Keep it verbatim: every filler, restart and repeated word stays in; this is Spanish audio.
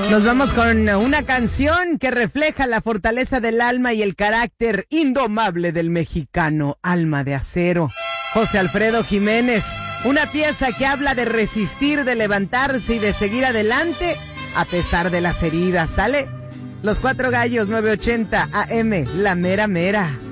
Nos vamos con una canción que refleja la fortaleza del alma y el carácter indomable del mexicano, Alma de Acero. José Alfredo Jiménez, una pieza que habla de resistir, de levantarse y de seguir adelante a pesar de las heridas, ¿sale? Los Cuatro Gallos, nueve ochenta A M, la mera mera.